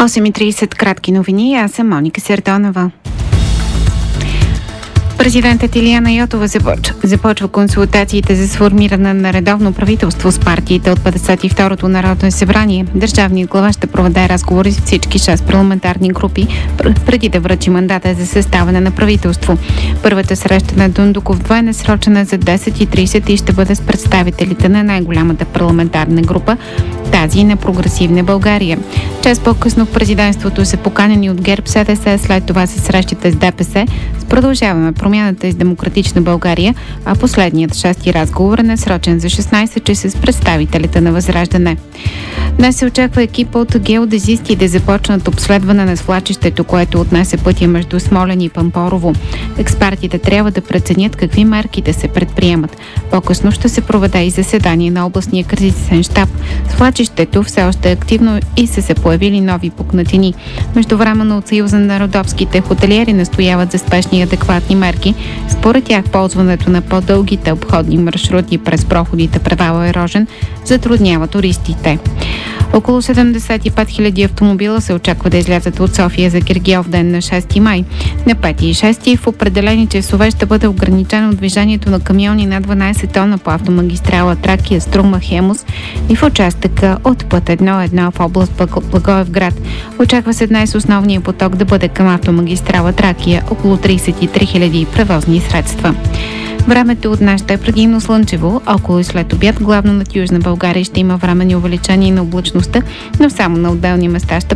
8:30 кратки новини. Аз съм Моника Сердонова. Президентът Илияна Йотова започва консултациите за сформиране на редовно правителство с партиите от 52-то Народно събрание. Държавният глава ще проведе разговори с всички 6 парламентарни групи преди да връчи мандата за съставане на правителство. Първата среща на Дондуков 2 е насрочена за 10:30 и ще бъде с представителите на най-голямата парламентарна група, тази на Прогресивна България. Час по-късно в президентството са поканени от ГЕРБ, СДС, след това се срещате с ДПС, с Продължаваме промяната из Демократична България, а последният шести разговор е насрочен за 16 часа с представителите на Възраждане. Днес се очаква екипа от геодезисти да започнат обследване на свлачището, което отнесе пътя между Смолян и Пампорово. Експертите трябва да преценят какви мерки да се предприемат. По-късно ще се проведе и заседание на областния кризисен щаб. Свлачището все още е активно и са се появили нови пукнатини. Междувременно от Съюза на родопските хотелиери настояват за спешни и адекватни мерки. Според тях ползването на по-дългите обходни маршрути през проходите Превала и Рожен затруднява туристите. Около 75 000 автомобила се очаква да излязат от София за Гергьов ден на 6 май. На 5 и 6 в определени часове ще бъде ограничено движението на камиони над 12 тона по автомагистрала Тракия, Струма, Хемус и в участъка от път 1-1 в област Благоевград. Очаква се днес основния поток да бъде към автомагистрала Тракия, около 33 000 превозни средства. Времето от днес ще е предимно слънчево, около и след обяд, главно над Южна България ще има временни увеличения на облачността, но само на отделни места ще